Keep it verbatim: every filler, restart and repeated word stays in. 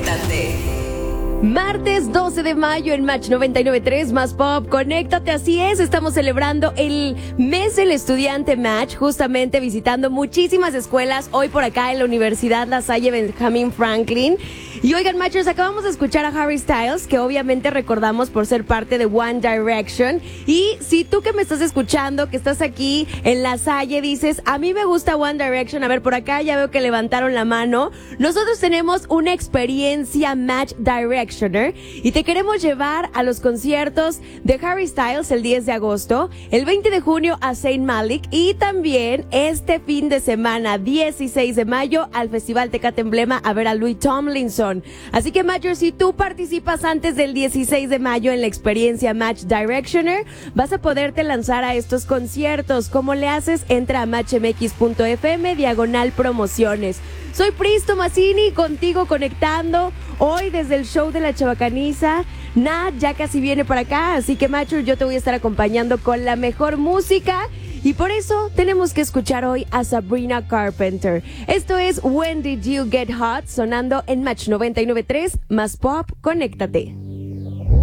conéctate. Martes doce de mayo en Match noventa y nueve punto tres Más Pop, conéctate, así es, estamos celebrando el mes del estudiante Match, justamente visitando muchísimas escuelas, hoy por acá en la Universidad La Salle Benjamin Franklin. Y oigan, Matchers, acabamos de escuchar a Harry Styles, que obviamente recordamos por ser parte de One Direction. Y si tú que me estás escuchando, que estás aquí en La Salle, dices, a mí me gusta One Direction, a ver, por acá ya veo que levantaron la mano. Nosotros tenemos una experiencia Match Directioner y te queremos llevar a los conciertos de Harry Styles el diez de agosto, el veinte de junio a Zayn Malik y también este fin de semana, dieciséis de mayo, al Festival Tecate Emblema a ver a Louis Tomlinson. Así que, Matcher, si tú participas antes del dieciséis de mayo en la experiencia Match Directioner, vas a poderte lanzar a estos conciertos. ¿Cómo le haces? Entra a matchmx.fm diagonal promociones. Soy Pris Tomasini, contigo conectando hoy desde el show de la Chabacaniza. Nat ya casi viene para acá, así que, Matcher, yo te voy a estar acompañando con la mejor música. Y por eso tenemos que escuchar hoy a Sabrina Carpenter. Esto es When Did You Get Hot, sonando en Match noventa y nueve punto tres Más Pop, conéctate.